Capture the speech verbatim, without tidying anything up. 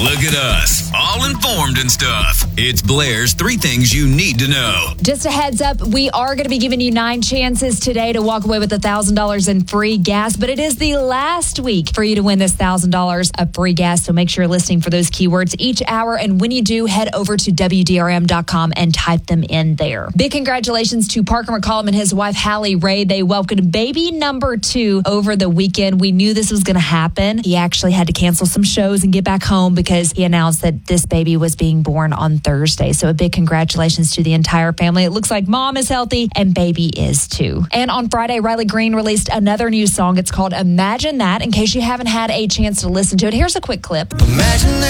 Look at us, all informed and stuff. It's Blair's Three Things You Need to Know. Just a heads up, we are going to be giving you nine chances today to walk away with one thousand dollars in free gas, but it is the last week for you to win this one thousand dollars of free gas, so make sure you're listening for those keywords each hour, and when you do, head over to W D R M dot com and type them in there. Big congratulations to Parker McCollum and his wife, Hallie Ray. They welcomed baby number two over the weekend. We knew this was going to happen. He actually had to cancel some shows and get back home because he announced that this baby was being born on Thursday. So a big congratulations to the entire family. It looks like mom is healthy and baby is too. And on Friday, Riley Green released another new song. It's called Imagine That. In case you haven't had a chance to listen to it, here's a quick clip. Imagine that.